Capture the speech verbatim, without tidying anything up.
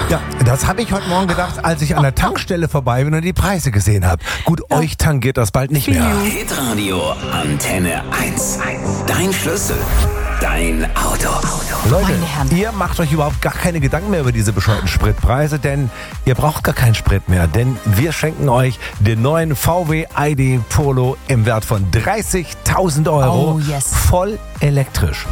Ja, das habe ich heute Morgen gedacht, als ich an der Tankstelle vorbei bin und die Preise gesehen habe. Gut, ja. Euch tangiert das bald nicht mehr. Hitradio Antenne eins. Dein Schlüssel. Dein Auto. Leute, ihr macht euch überhaupt gar keine Gedanken mehr über diese bescheuerten Spritpreise, denn ihr braucht gar keinen Sprit mehr, denn wir schenken euch den neuen V W I D Polo im Wert von dreißigtausend Euro, oh, yes. voll elektrisch.